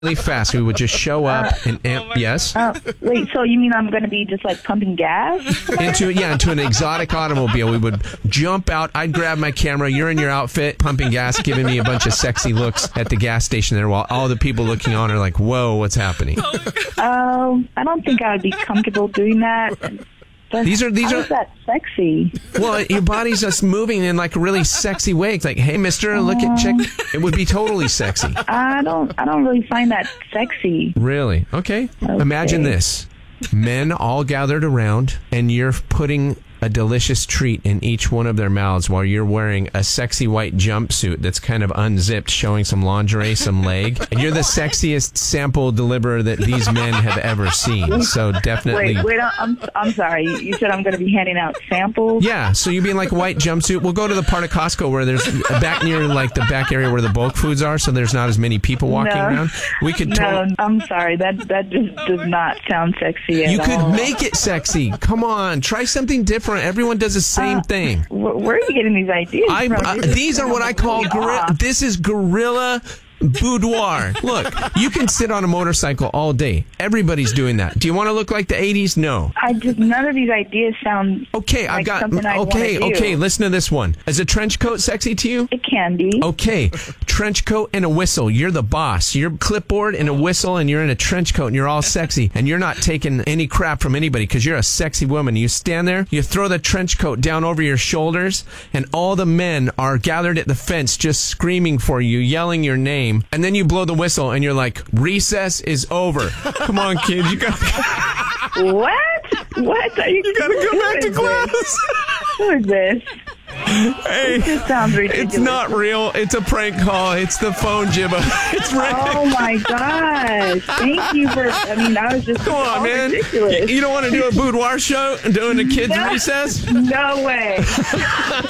really fast. We would just show up and yes. Wait, so you mean I'm going to be just like pumping gas? Into an exotic automobile. We would jump out. I'd grab my camera. You're in your outfit, pumping gas, giving me a bunch of sexy looks at the gas station there, while all the people looking on are like, "Whoa, what's happening?" I don't think I would be comfortable doing that. But these are that sexy? Well, your body's just moving in like a really sexy way. It's like, hey, mister, look at check. It would be totally sexy. I don't really find that sexy. Really? Okay. Imagine this. Men all gathered around, and you're putting a delicious treat in each one of their mouths while you're wearing a sexy white jumpsuit that's kind of unzipped, showing some lingerie, some leg. And you're the sexiest sample deliverer that these men have ever seen. So definitely. Wait, I'm sorry. You said I'm going to be handing out samples? Yeah, so you'd be in like a white jumpsuit. We'll go to the part of Costco where there's back near like the back area where the bulk foods are, so there's not as many people walking around. We could I'm sorry. That just does not sound sexy at all. You could make it sexy. Come on, try something different. Everyone does the same thing. Where are you getting these ideas from? These are what I call this is guerrilla boudoir. Look, you can sit on a motorcycle all day. Everybody's doing that. Do you want to look like the 80s? No. None of these ideas sound something I want to do. Okay, listen to this one. Is a trench coat sexy to you? It can be. Okay, trench coat and a whistle. You're the boss. You're clipboard and a whistle, and you're in a trench coat, and you're all sexy, and you're not taking any crap from anybody because you're a sexy woman. You stand there, you throw the trench coat down over your shoulders, and all the men are gathered at the fence just screaming for you, yelling your name. And then you blow the whistle and you're like, recess is over. Come on, kids. You got What? Are you gotta go back to class. Who is this? Hey, this sounds ridiculous. It's not real. It's a prank call. It's the phone, Jibba. It's real. Oh my gosh. Thank you for, I was just Come on, man. Ridiculous. You don't want to do a boudoir show doing a kids' recess? No way.